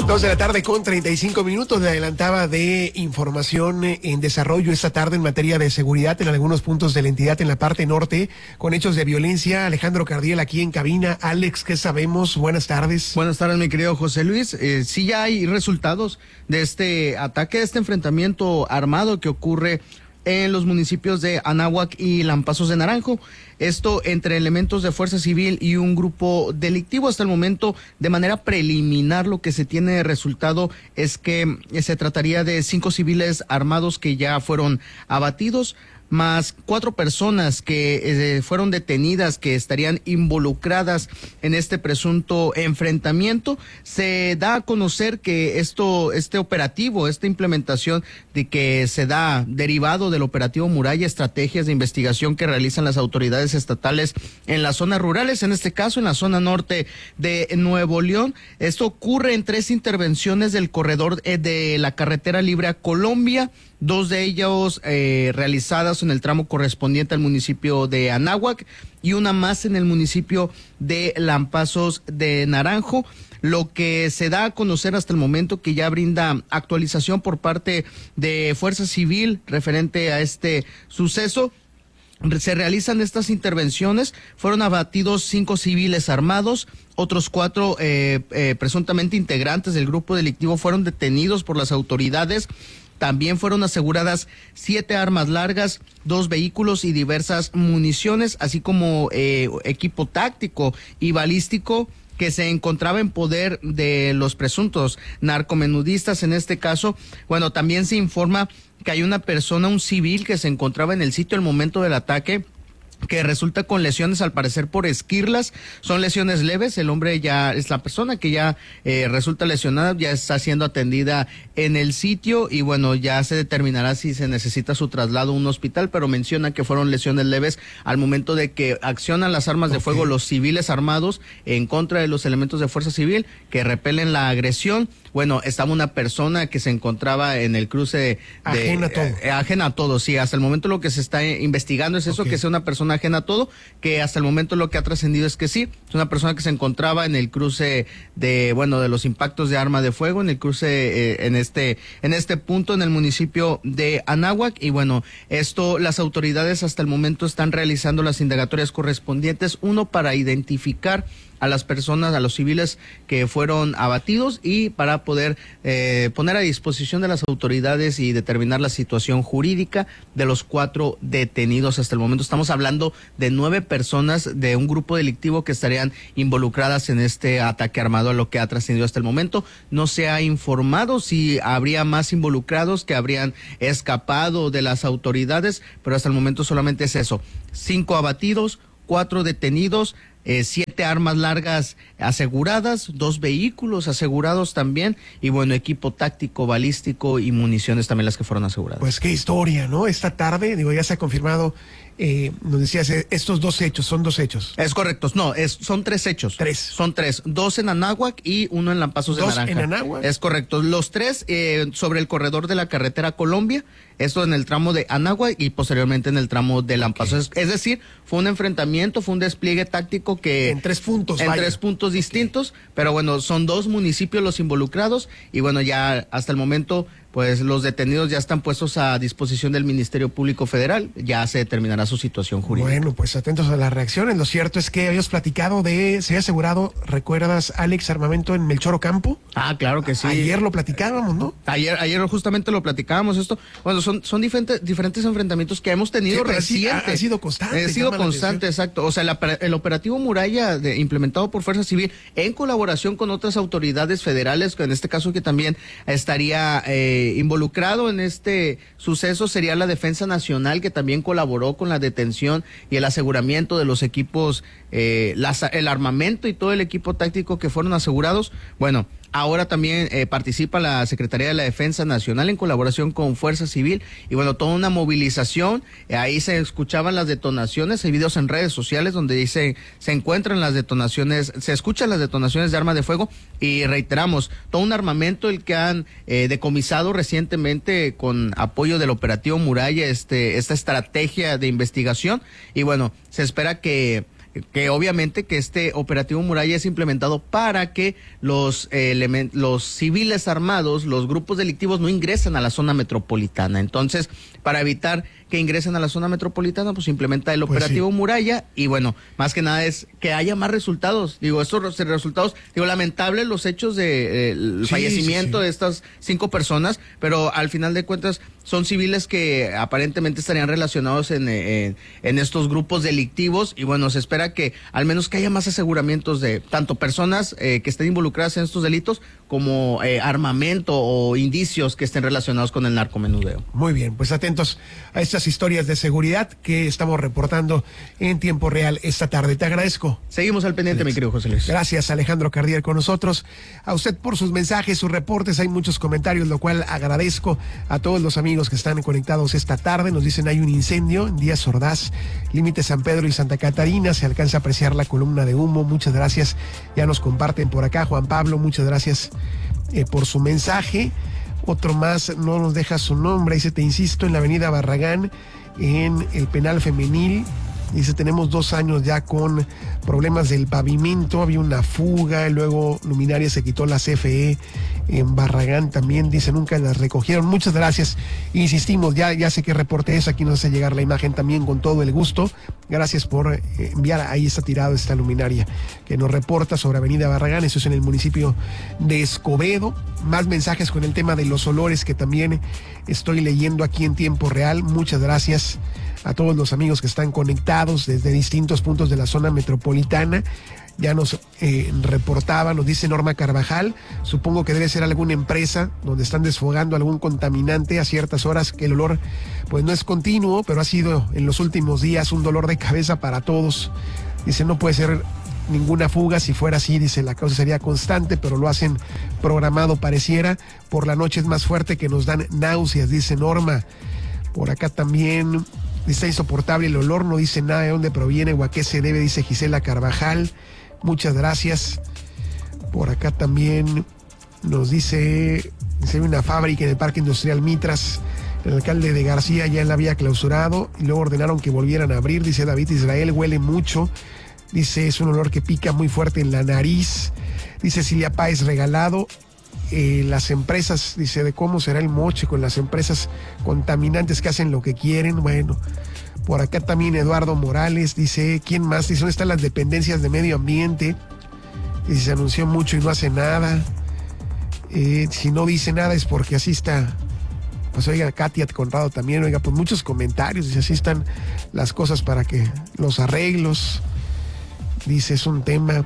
2:35 Le adelantaba de información en desarrollo esta tarde en materia de seguridad en algunos puntos de la entidad en la parte norte, con hechos de violencia. Alejandro Cardiel aquí en cabina. Alex, ¿qué sabemos? Buenas tardes. Buenas tardes, mi querido José Luis. Sí, ya hay resultados de este ataque, de este enfrentamiento armado que ocurre en los municipios de Anáhuac y Lampazos de Naranjo. Esto entre elementos de Fuerza Civil y un grupo delictivo. Hasta el momento, de manera preliminar, lo que se tiene de resultado es que se trataría de 5 civiles armados que ya fueron abatidos, más 4 personas que fueron detenidas, que estarían involucradas en este presunto enfrentamiento. Se da a conocer que este operativo, esta implementación de que se da derivado del operativo Muralla, estrategias de investigación que realizan las autoridades estatales en las zonas rurales, en este caso en la zona norte de Nuevo León. Esto ocurre en 3 intervenciones del corredor de la carretera libre a Colombia, 2 de ellos realizadas en el tramo correspondiente al municipio de Anáhuac y una más en el municipio de Lampazos de Naranjo. Lo que se da a conocer hasta el momento, que ya brinda actualización por parte de Fuerza Civil referente a este suceso. Se realizan estas intervenciones, fueron abatidos 5 civiles armados, otros 4 presuntamente integrantes del grupo delictivo fueron detenidos por las autoridades. También fueron aseguradas 7 armas largas, 2 vehículos y diversas municiones, así como equipo táctico y balístico que se encontraba en poder de los presuntos narcomenudistas. En este caso, bueno, también se informa que hay una persona, un civil, que se encontraba en el sitio al momento del ataque, que resulta con lesiones al parecer por esquirlas. Son lesiones leves. El hombre ya es la persona que ya resulta lesionada, ya está siendo atendida en el sitio y bueno, ya se determinará si se necesita su traslado a un hospital, pero menciona que fueron lesiones leves al momento de que accionan las armas de fuego los civiles armados en contra de los elementos de Fuerza Civil que repelen la agresión. Bueno, estaba una persona que se encontraba en el cruce ajena a todo. Ajena a todo, sí. Hasta el momento lo que se está investigando es eso, que sea una persona ajena a todo, que hasta el momento lo que ha trascendido es que sí, es una persona que se encontraba en el cruce de los impactos de arma de fuego, en el cruce, en este punto, en el municipio de Anáhuac. Y bueno, las autoridades hasta el momento están realizando las indagatorias correspondientes, uno para identificar a las personas, a los civiles que fueron abatidos y para poder poner a disposición de las autoridades y determinar la situación jurídica de los 4 detenidos. Hasta el momento estamos hablando de 9 personas de un grupo delictivo que estarían involucradas en este ataque armado, a lo que ha trascendido hasta el momento. No se ha informado si habría más involucrados que habrían escapado de las autoridades, pero hasta el momento solamente es eso: 5 abatidos, 4 detenidos, 7 armas largas aseguradas, 2 vehículos asegurados también, y bueno, equipo táctico, balístico y municiones también las que fueron aseguradas. Pues qué historia, ¿no? Esta tarde, ya se ha confirmado, nos decías, estos 2 hechos, son 2 hechos. Es correcto, no, son 3 hechos. 3. Son 3, 2 en Anáhuac y 1 en Lampazos de Naranja. 2 en Anáhuac. Es correcto, los 3 sobre el corredor de la carretera Colombia, esto en el tramo de Anáhuac y posteriormente en el tramo de Lampazos. Es decir, fue un enfrentamiento, fue un despliegue táctico que... En 3 puntos, En 3 puntos distintos, pero bueno, son 2 municipios los involucrados y bueno, ya hasta el momento, pues los detenidos ya están puestos a disposición del Ministerio Público Federal, ya se determinará su situación jurídica. Bueno, pues atentos a las reacciones. Lo cierto es que habíamos platicado se había asegurado, ¿recuerdas, Alex, armamento en Melchor Ocampo? Ah, claro que sí. Ayer lo platicábamos, ¿no? Ayer justamente lo platicábamos esto. Bueno, son diferentes enfrentamientos que hemos tenido recientes. Ha sido constante. Ha sido constante, exacto. O sea, el operativo Muralla implementado por Fuerza Civil en colaboración con otras autoridades federales, que en este caso que también estaría involucrado en este suceso sería la Defensa Nacional, que también colaboró con la detención y el aseguramiento de los equipos, el armamento y todo el equipo táctico que fueron asegurados. Bueno, ahora también participa la Secretaría de la Defensa Nacional en colaboración con Fuerza Civil y bueno, toda una movilización. Ahí se escuchaban las detonaciones, hay videos en redes sociales donde dice se encuentran las detonaciones, se escuchan las detonaciones de arma de fuego y reiteramos, todo un armamento el que han decomisado recientemente con apoyo del operativo Muralla, esta estrategia de investigación y bueno, se espera que que obviamente que este operativo Muralla es implementado para que los civiles armados, los grupos delictivos no ingresen a la zona metropolitana. Entonces, para evitar que ingresen a la zona metropolitana, pues implementa el operativo Muralla, y bueno, más que nada es que haya más resultados. Digo, estos resultados, lamentables los hechos de fallecimiento de estas 5 personas, pero al final de cuentas son civiles que aparentemente estarían relacionados en estos grupos delictivos, y bueno, se espera que al menos que haya más aseguramientos de tanto personas que estén involucradas en estos delitos como armamento o indicios que estén relacionados con el narcomenudeo. Muy bien, pues atentos a estas historias de seguridad que estamos reportando en tiempo real esta tarde. Te agradezco. Seguimos al pendiente, mi querido José Luis. Gracias, Alejandro Cardiel, con nosotros. A usted por sus mensajes, sus reportes. Hay muchos comentarios, lo cual agradezco a todos los amigos que están conectados esta tarde. Nos dicen hay un incendio en Díaz Ordaz, límite San Pedro y Santa Catarina. Se alcanza a apreciar la columna de humo. Muchas gracias. Ya nos comparten por acá. Juan Pablo, muchas gracias por su mensaje. Otro más no nos deja su nombre. Dice, te insisto, en la avenida Barragán, en el penal femenil. Dice, tenemos 2 años ya con problemas del pavimento, había una fuga, luego luminaria se quitó la CFE en Barragán también, dice, nunca las recogieron. Muchas gracias, insistimos, ya sé qué reporte es, aquí nos hace llegar la imagen también con todo el gusto. Gracias por enviar, ahí está tirado esta luminaria que nos reporta sobre avenida Barragán, eso es en el municipio de Escobedo. Más mensajes con el tema de los olores que también estoy leyendo aquí en tiempo real. Muchas gracias a todos los amigos que están conectados desde distintos puntos de la zona metropolitana. Ya nos reportaba, nos dice Norma Carvajal, supongo que debe ser alguna empresa donde están desfogando algún contaminante a ciertas horas, que el olor pues no es continuo, pero ha sido en los últimos días un dolor de cabeza para todos. Dice, no puede ser ninguna fuga, si fuera así, dice, la causa sería constante, pero lo hacen programado pareciera. Por la noche es más fuerte, que nos dan náuseas, dice Norma. Por acá también está insoportable el olor, no dice nada de dónde proviene o a qué se debe, dice Gisela Carvajal. Muchas gracias. Por acá también nos dice hay una fábrica en el Parque Industrial Mitras, el alcalde de García ya la había clausurado y luego ordenaron que volvieran a abrir, dice David Israel, huele mucho, dice, es un olor que pica muy fuerte en la nariz, dice Silvia Páez Regalado. Las empresas, dice, de cómo será el moche con las empresas contaminantes que hacen lo que quieren. Bueno, por acá también Eduardo Morales dice, ¿quién más? Dice, ¿dónde están las dependencias de medio ambiente? Dice, se anunció mucho y no hace nada. Si no dice nada es porque así está. Pues oiga, Katia Conrado también, oiga, pues muchos comentarios, dice, así están las cosas para que los arreglos. Dice, es un tema.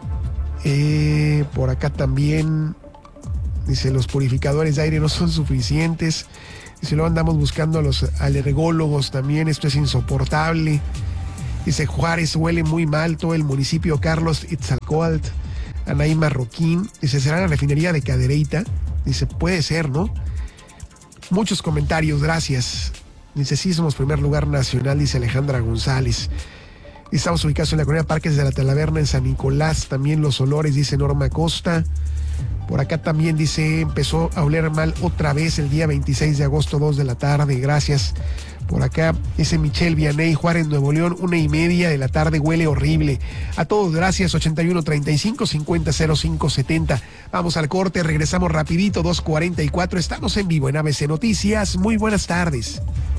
Por acá también dice, los purificadores de aire no son suficientes. Dice, luego andamos buscando a los alergólogos también, esto es insoportable. Dice, Juárez huele muy mal, todo el municipio. Carlos Itzalcoatl, Anaí Marroquín. Dice, ¿será la refinería de Cadereyta? Dice, puede ser, ¿no? Muchos comentarios, gracias. Dice, sí, somos primer lugar nacional, dice Alejandra González. Estamos ubicados en la colonia Parques de la Talaverna, en San Nicolás. También los olores, dice Norma Costa. Por acá también dice, empezó a oler mal otra vez el día 26 de agosto, 2 de la tarde, gracias. Por acá dice Michelle Vianey, Juárez, Nuevo León, 1:30 de la tarde, huele horrible. A todos, gracias, 8135-500570. Vamos al corte, regresamos rapidito, 2:44, estamos en vivo en ABC Noticias. Muy buenas tardes.